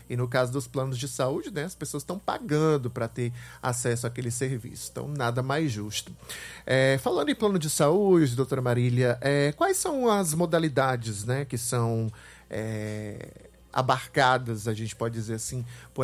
E no caso dos planos de saúde, né, as pessoas estão pagando para ter acesso àquele serviço. Então, nada mais justo. Falando em plano de saúde, doutora Marília, quais são as modalidades, né, que são abarcadas, a gente pode dizer assim, por